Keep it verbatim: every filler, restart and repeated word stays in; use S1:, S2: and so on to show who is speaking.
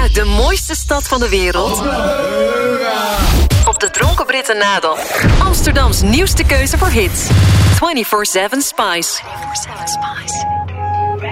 S1: Uit de mooiste stad van de wereld. Op de dronken Britten nadel. Amsterdams nieuwste keuze voor hits. vierentwintig zeven Spice. vierentwintig zeven Spice.